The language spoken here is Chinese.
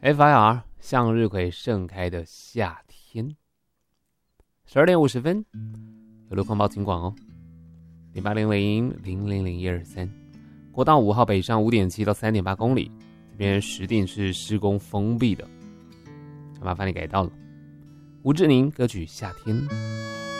FIR 向日葵盛开的夏天。12点50分，有路况报警广哦。0800000123，国道5号北上5.7到3.8公里，这边石碇是施工封闭的，麻烦你改道了。吴志宁歌曲《夏天》。